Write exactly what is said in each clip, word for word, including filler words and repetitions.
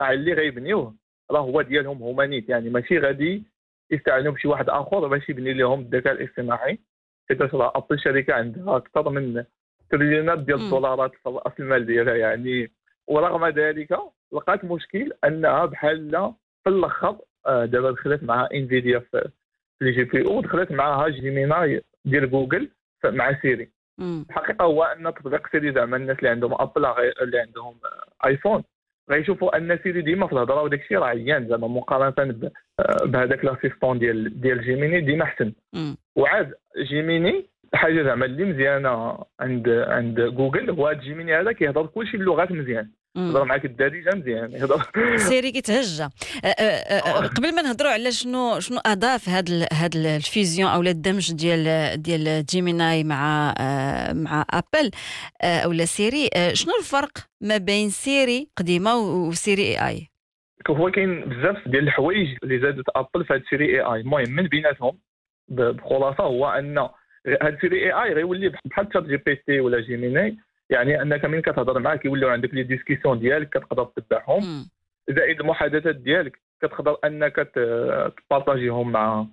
المقطع اللي غيبنيوه راه هو ديالهم هما نيت، يعني ماشي غادي يستعانوا بشي واحد اخر باش يبني لهم الذكاء الاصطناعي. حيت راه ابل شركه عندها اكثر من تريليونات ديال مم. الدولارات في راس المال ديالها يعني. ورغم ذلك لقات مشكل انها بحال في الاخر آه، دابا دخلت مع انفيديا في في الجي بي او، دخلت معها جيميناي ديال جوجل ف- مع سيري. مم. الحقيقه هو ان تطبيق سيري زعما الناس اللي عندهم ابل غي- اللي عندهم آه، ايفون غيشوفوا ان سيري ديما في الهضره، وداك الشيء راه عيان زعما مقارنه ب- آه، بهذاك لاسيستون ديال ديال جيميني ديما احسن. مم. وعاد جيميني حاجه زعما اللي مزيانه عند عند جوجل هو هاد جيميني هذا كيهضر كلشي اللغات مزيان، مم. يهضر معاك الدارجه مزيان يهضر. سيري كيتهجى. أ- أ- أ- قبل ما نهضروا على شنو شنو اضاف هاد ال- هاد ال- الفيزيون او الدمج ديال ديال جيميناي مع آه، مع ابل آه، او لا سيري، آه، شنو الفرق ما بين سيري قديمه و- وسيري اي اي؟ هو كاين بزاف ديال الحوايج اللي زادت ابل في هاد سيري اي اي. المهم من بيناتهم ب- بخلاصه هو ان هاد سيري اي اي غيولي بحال تشات جي بي تي ولا جيميناي، يعني انك من كتهضر معاه كيوليو عندك لي ديسكسيون ديالك كتقدر تتبعهم، مم. زائد المحادثات ديالك كتقدر انك ت- تبارطاجيهم مع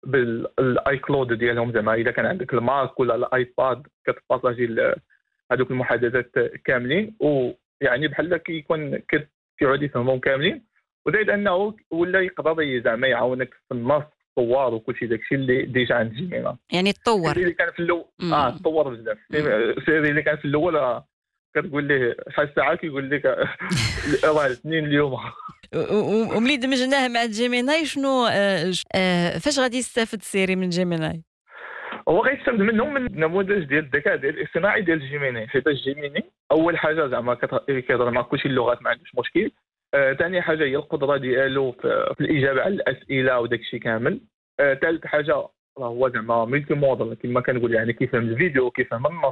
بالاي كلود ديالهم، زعما اذا كان عندك الماك ولا الايباد كتبارطاجي ال- هذوك المحادثات كاملين، ويعني بحال كيكون كت- كيعود يفهمهم كاملين. وزائد انه ولا يقدر زعما يعاونك في النص الصور وكلشي داكشي اللي ديجا عند جيمينا. يعني تطور. سيري اللي كان في الاول اه مم. تطور بزاف. مم. سيري اللي كان في الاول آه، كتقول ليه شحال ساعه كيقول لك راه اثنين اليوم. و- و- وملي دمجناه مع جيميناي شنو آه، ش- آه، فاش غادي يستافد سيري من جيميناي؟ هو غيستافد منهم من نموذج ديال الذكاء ديال الاصطناعي ديال جيميني، حيت جيميني اول حاجه زعما كت- كيهضر مع كلشي اللغات ما عندوش مشكل. ثاني آه حاجه هي القدره ديالو في, في الاجابه على الاسئله وداك الشيء كامل. ثالث آه حاجه راه هو زعما ملتي موديل كما كنقول، يعني كيفهم الفيديو كيفهم النص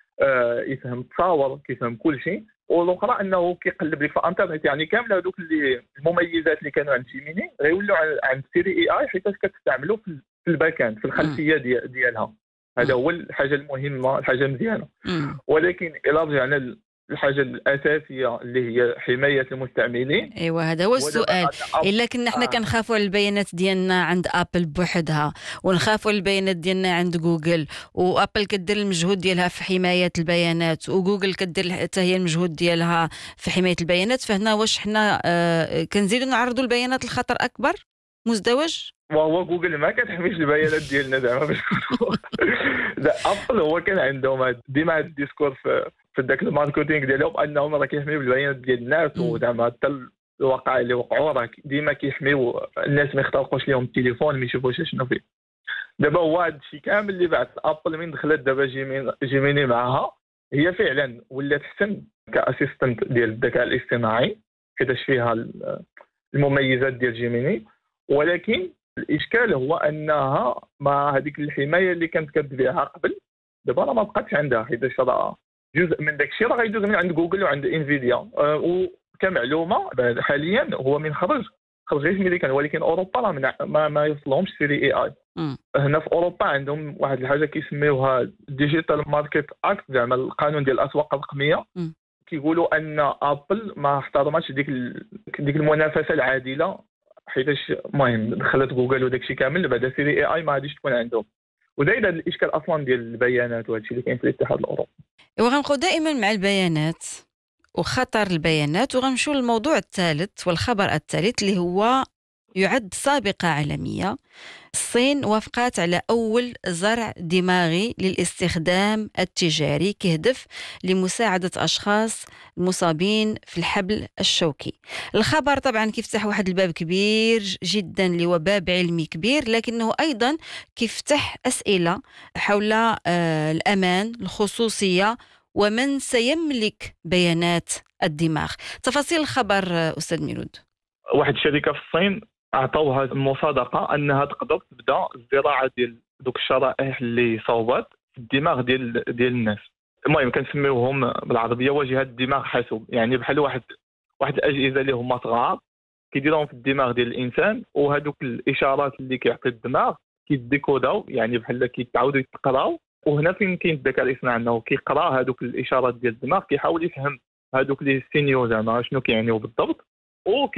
آه يفهم التصاور كيفهم كل شيء. والاخرى انه كيقلب لك في الانترنت، يعني كامل هذوك اللي المميزات اللي كانوا عند جيميني غيولوا عن- عند سيري اي اي، حيت كتستعملوا في في الباك اند في مم. الخلفيه ديال ديالها. هذا مم. هو الحاجه المهمه، الحاجه مزيانه. مم. ولكن الى رجعنا للحاجه الاساسيه اللي هي حمايه المستعملين، ايوا هذا هو هو دابا السؤال. ان اب الا كنا حنا آه كنخافوا على البيانات ديالنا عند ابل بوحدها، ونخافوا على البيانات ديالنا عند جوجل، وابل كدير المجهود ديالها في حمايه البيانات، وجوجل كدير حتى هي المجهود ديالها في حمايه البيانات، فهنا واش حنا آه كنزيدوا نعرضوا البيانات لخطر اكبر مزدوج؟ وهو جوجل ما كتحميش البيانات ديالنا زعما باش نكونوا- لا، ابل هو كان عندهم هاد- ديما هاد الديسكور في في ذاك الماركتينغ ديالهم انهم راه كيحميو البيانات ديال الناس، مم. وزعما حتى الواقع اللي وقعوا راه ديما كيحميو الناس ما يخترقوش لهم التليفون ما يشوفوش شنو فيه. دابا هو هذا الشيء كامل اللي بعد ابل من دخلت دابا جيمين جيميني معها، هي فعلا ولات احسن كاسيستنت ديال الذكاء الاصطناعي حيتاش فيها ال- المميزات ديال جيميني. ولكن الاشكال هو انها مع هذيك الحمايه اللي كانت كتبيعها قبل، دابا راه ما بقاتش عندها، حيت راه جزء من داك الشيء راه غيدوز من عند جوجل وعند انفيديا. أه وكمعلومه بعد حاليا هو من خرج خرج غير في امريكان، ولكن اوروبا راه من- ما, ما يوصلهمش سيري اي اي. مم. هنا في اوروبا عندهم واحد الحاجه كيسميوها ديجيتال ماركت اكت، زعما القانون ديال الاسواق الرقميه. مم. كيقولوا ان ابل ما احترمتش ديك ال... ديك المنافسه العادله، حيتاش المهم دخلت جوجل وداك الشيء كامل بعد سيري اي اي ما غاديش تكون عندهم. وزايد هذا الاشكال اصلا ديال البيانات وهذا الشيء اللي كاين في الاتحاد الاوروبي. وغنبقاو دائما مع البيانات وخطر البيانات، وغنمشيو للموضوع الثالث والخبر الثالث اللي هو يعد سابقة عالمية. الصين وافقت على أول زرع دماغي للاستخدام التجاري كهدف لمساعدة أشخاص المصابين في الحبل الشوكي. الخبر طبعا كيفتح واحد الباب كبير جدا اللي هو باب علمي كبير، لكنه أيضا كيفتح أسئلة حول آه الأمان، الخصوصية، ومن سيملك بيانات الدماغ. تفاصيل الخبر آه أستاذ ميلود. واحد الشركه في الصين عطاوها المصادقه انها تقدر تبدا الزراعه ديال دوك الشرائح اللي صوبات في الدماغ ديال ديال الناس. المهم كنسميوهم بالعربيه واجهات الدماغ حاسوب، يعني بحال واحد واحد الاجهزه اللي هما صغار كيديروهم في الدماغ ديال الانسان، وهذوك الاشارات اللي كيعطي الدماغ كيديكوداو، يعني بحال كيتعاودوا يتقراو. وهنا فين كاين الذكاء الاصطناعي انه كيقرا هذوك الاشارات ديال الدماغ، كيحاول يفهم هذوك لي سينيو زعما شنو كيعنيو بالضبط، او